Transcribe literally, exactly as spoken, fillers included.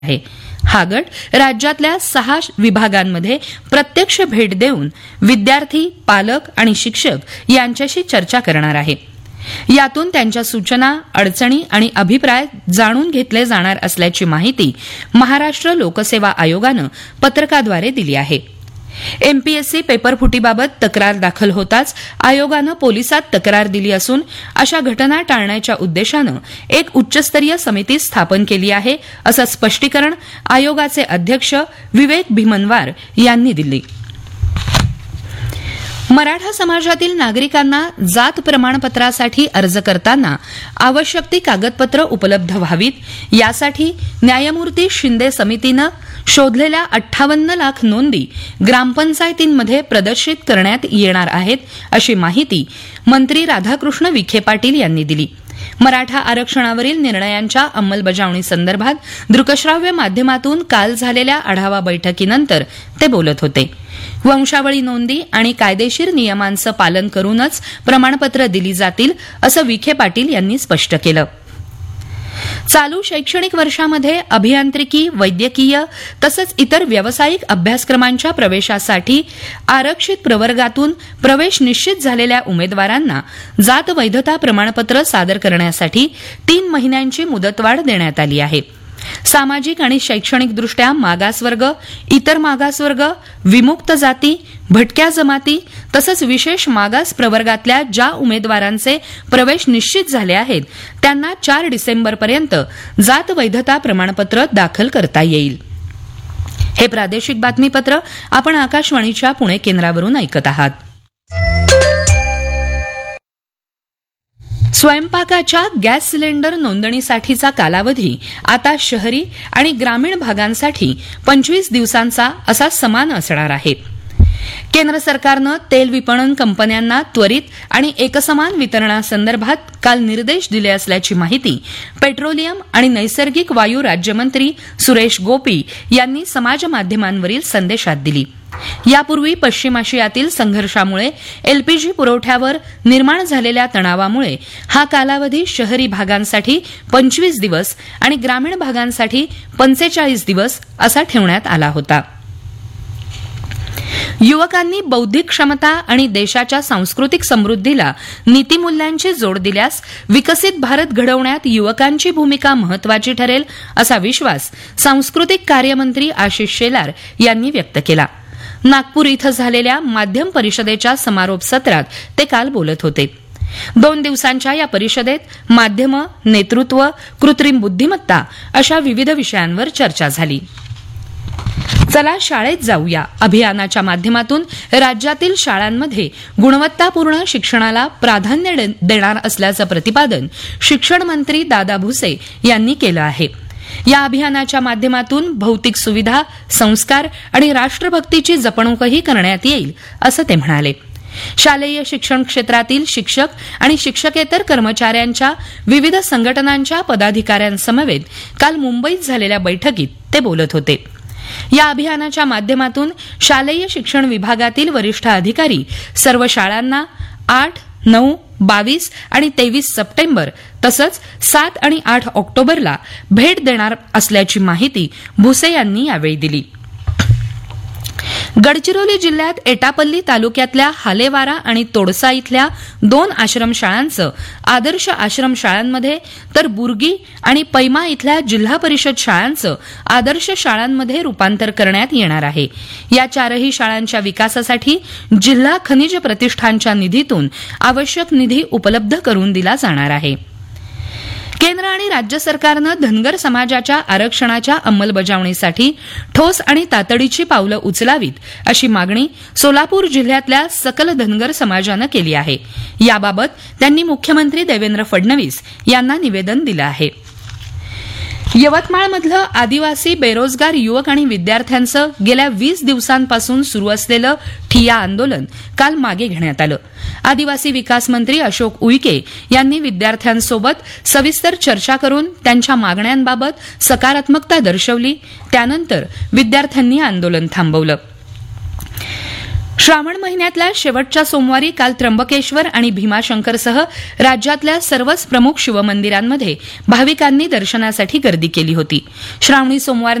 आहे. हा गट राज्यातल्या सहा विभागांमध्ये प्रत्यक्ष भेट देऊन विद्यार्थी, पालक आणि शिक्षक यांच्याशी चर्चा करणार आहे. यातून त्यांच्या सूचना, अडचणी आणि अभिप्राय जाणून घेतले जाणार असल्याची माहिती महाराष्ट्र लोकसेवा आयोगानं पत्रकाद्वारे दिली आहे. एमपीएससी पेपरफुटीबाबत तक्रार दाखल होताच आयोगानं पोलिसात तक्रार दिली असून अशा घटना टाळण्याच्या उद्देशानं एक उच्चस्तरीय समिती स्थापन केली आहे, असं स्पष्टीकरण आयोगाचे अध्यक्ष विवेक भीमनवार यांनी दिली. मराठा समाजातील नागरिकांना जात प्रमाणपत्रासाठी अर्ज करताना आवश्यक ती कागदपत्रं उपलब्ध व्हावीत, यासाठी न्यायमूर्ती शिंदे समितीनं शोधलेल्या अठ्ठावन्न लाख नोंदी ग्रामपंचायतींमध्ये प्रदर्शित करण्यात येणार आहेत, अशी माहिती मंत्री राधाकृष्ण विखे पाटील यांनी दिली. मराठा आरक्षणावरील निर्णयांच्या अंमलबजावणीसंदर्भात दृकश्राव्य माध्यमातून काल झालेल्या आढावा बैठकीनंतर ते बोलत होते. वंशावळी नोंदी आणि कायदेशीर नियमांचं पालन करूनच प्रमाणपत्र दिली जातील, असं विखे पाटील यांनी स्पष्ट केलं. चालू शैक्षणिक वर्षामध्ये अभियांत्रिकी, वैद्यकीय तसंच इतर व्यावसायिक अभ्यासक्रमांच्या प्रवेशासाठी आरक्षित प्रवर्गातून प्रवेश निश्चित झालेल्या उमेदवारांना जात वैधता प्रमाणपत्र सादर करण्यासाठी तीन महिन्यांची मुदतवाढ देण्यात आली आहे. सामाजिक आणि शैक्षणिकदृष्ट्या मागासवर्ग, इतर मागासवर्ग, विमुक्त जाती, भटक्या जमाती तसंच विशेष मागास प्रवर्गातल्या ज्या उमेदवारांचे प्रवेश निश्चित झाले आहेत त्यांना चार डिसेंबरपर्यंत जात वैधता प्रमाणपत्र दाखल करता येईल. हे प्रादेशिक बातमीपत्र आपण आकाशवाणीच्या पुणे केंद्रावरून ऐकत आहात. स्वयंपाकाच्या गॅस सिलेंडर नोंदणीसाठीचा कालावधी आता शहरी आणि ग्रामीण भागांसाठी पंचवीस दिवसांचा असा समान असणार आहे. केंद्र सरकारनं तेल विपणन कंपन्यांना त्वरित आणि एकसमान वितरणासंदर्भात काल निर्देश दिले असल्याची माहिती पेट्रोलियम आणि नैसर्गिक वायू राज्यमंत्री सुरेश गोपी यांनी समाजमाध्यमांवरील संदेशात दिली. यापूर्वी पश्चिम आशियातील संघर्षामुळे एलपीजी पुरवठ्यावर निर्माण झालेल्या तणावामुळे हा कालावधी शहरी भागांसाठी पंचवीस दिवस आणि ग्रामीण भागांसाठी पंचेचाळीस दिवस असा ठेवण्यात आला होता. युवकांनी बौद्धिक क्षमता आणि देशाच्या सांस्कृतिक समृद्धीला नीतिमूल्यांची जोड दिल्यास विकसित भारत घडवण्यात युवकांची भूमिका महत्वाची ठरेल, असा विश्वास सांस्कृतिक कार्यमंत्री आशिष शेलार यांनी व्यक्त केला. नागपूर इथं झालेल्या माध्यम परिषदेच्या समारोप सत्रात ते काल बोलत होते. दोन दिवसांच्या या परिषदेत माध्यमं, नेतृत्व, कृत्रिम बुद्धिमत्ता अशा विविध विषयांवर चर्चा झाली. चला शाळेत जाऊया अभियानाच्या माध्यमातून राज्यातील शाळांमध्ये गुणवत्तापूर्ण शिक्षणाला प्राधान्य देणार असल्याचं प्रतिपादन शिक्षण मंत्री दादा भुसे यांनी केलं आहे. या अभियानाच्या माध्यमातून भौतिक सुविधा, संस्कार आणि राष्ट्रभक्तीची जपणूकही करण्यात येईल, असं ते म्हणाले. शालेय शिक्षण क्षेत्रातील शिक्षक आणि शिक्षकेतर कर्मचाऱ्यांच्या विविध संघटनांच्या पदाधिकाऱ्यांसमवेत काल मुंबईत झालेल्या बैठकीत ते बोलत होते. या अभियानाच्या माध्यमातून शालेय शिक्षण विभागातील वरिष्ठ अधिकारी सर्व शाळांना आठ, नऊ, बावीस आणि तेवीस सप्टेंबर तसंच सात आणि आठ ऑक्टोबरला भेट देणार असल्याची माहिती भुसे यांनी यावेळी दिली. गडचिरोली जिल्ह्यात एटापल्ली तालुक्यातल्या हालेवारा आणि तोडसा इथल्या दोन आश्रमशाळांचं आदर्श आश्रमशाळांमध्ये तर बुर्गी आणि पैमा इथल्या जिल्हा परिषद शाळांचं आदर्श शाळांमध्ये रूपांतर करण्यात येणार आहे. या चारही शाळांच्या विकासासाठी जिल्हा खनिज प्रतिष्ठानच्या निधीतून आवश्यक निधी उपलब्ध करून दिला जाणार आहे. केंद्र आणि राज्य सरकारनं धनगर समाजाच्या आरक्षणाच्या अंमलबजावणीसाठी ठोस आणि तातडीची पावलं उचलावीत अशी मागणी सोलापूर जिल्ह्यातल्या सकल धनगर समाजानं केली आहे. याबाबत त्यांनी मुख्यमंत्री देवेंद्र फडणवीस यांना निवेदन दिलं आहे. यवतमाळमधलं आदिवासी बेरोजगार युवक आणि विद्यार्थ्यांचं गेल्या वीस दिवसांपासून सुरू असलेलं ठिय्या आंदोलन काल मागे घेण्यात आलं. आदिवासी विकास मंत्री अशोक उईके यांनी विद्यार्थ्यांसोबत सविस्तर चर्चा करून त्यांच्या मागण्यांबाबत सकारात्मकता दर्शवली. त्यानंतर विद्यार्थ्यांनी आंदोलन थांबवलं. श्रावण महिन्यातल्या शेवटच्या सोमवारी काल त्र्यंबकेश्वर आणि भीमाशंकरसह राज्यातल्या सर्वच प्रमुख शिवमंदिरांमध्ये भाविकांनी दर्शनासाठी गर्दी केली होती. श्रावणी सोमवार